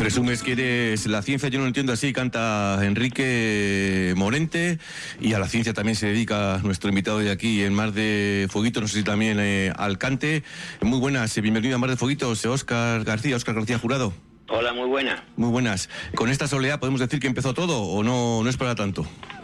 Presumes que eres la ciencia, yo no lo entiendo así, canta Enrique Morente, y a la ciencia también se dedica nuestro invitado de aquí en Mar de Fueguitos, no sé si también al cante. Muy buenas, bienvenido a Mar de Fueguitos, Óscar García Jurado. Hola, muy buenas. Muy buenas. ¿Con esta soleá podemos decir que empezó todo o no es para tanto?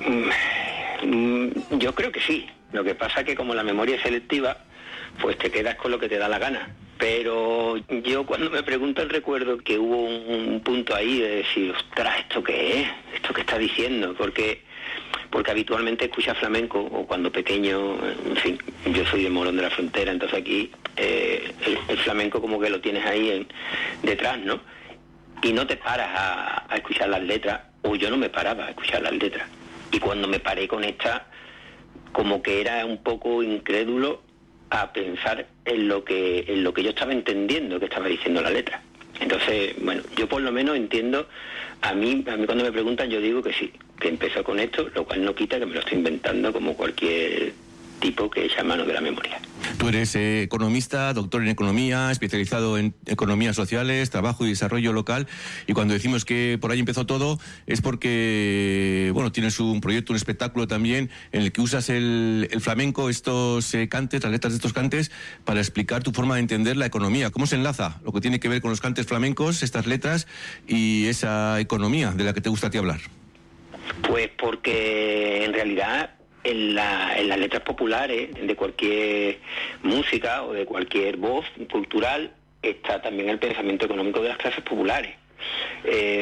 Yo creo que sí. Lo que pasa es que como la memoria es selectiva, pues te quedas con lo que te da la gana. Pero yo cuando me preguntan recuerdo que hubo un punto ahí de decir, ostras, ¿esto qué es? ¿Esto qué está diciendo? Porque habitualmente escuchas flamenco, o cuando pequeño, en fin, yo soy de Morón de la Frontera, entonces aquí el flamenco como que lo tienes ahí detrás, ¿no? Y no te paras a escuchar las letras, o yo no me paraba a escuchar las letras. Y cuando me paré con esta, como que era un poco incrédulo a pensar en lo que yo estaba entendiendo que estaba diciendo la letra. Entonces, bueno, yo por lo menos entiendo, a mí cuando me preguntan yo digo que sí, que empezó con esto, lo cual no quita que me lo estoy inventando como cualquier tipo que echa mano de la memoria. Tú eres economista, doctor en economía, especializado en economías sociales, trabajo y desarrollo local, y cuando decimos que por ahí empezó todo es porque, bueno, tienes un proyecto, un espectáculo también en el que usas el flamenco, estos cantes, las letras de estos cantes, para explicar tu forma de entender la economía. ¿Cómo se enlaza lo que tiene que ver con los cantes flamencos, estas letras y esa economía de la que te gusta a ti hablar? Pues porque en realidad en las letras populares de cualquier música o de cualquier voz cultural está también el pensamiento económico de las clases populares.